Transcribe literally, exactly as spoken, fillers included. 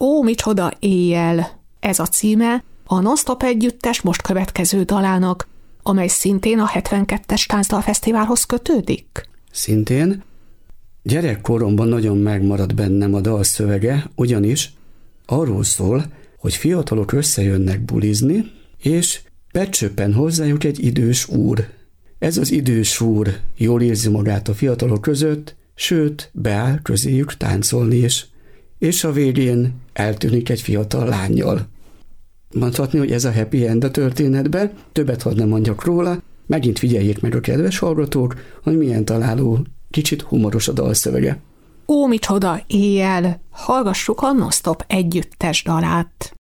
Ó, micsoda éjjel! Ez a címe a Non-Stop együttes most következő dalának, amely szintén a hetvenkettes Táncdalfesztiválhoz kötődik. Szintén? Gyerekkoromban nagyon megmaradt bennem a dal szövege, ugyanis arról szól, hogy fiatalok összejönnek bulizni, és pecsöppen hozzájuk egy idős úr. Ez az idős úr jól érzi magát a fiatalok között, sőt, beáll közéjük táncolni is, és a végén eltűnik egy fiatal lánnyal. Mondhatni, hogy ez a happy end a történetben, többet hadd nem mondjak róla, megint figyeljék meg a kedves hallgatók, hogy milyen találó, kicsit humoros a dalszövege. Ó, micsoda éjjel! Hallgassuk a Non-Stop együttes dalát.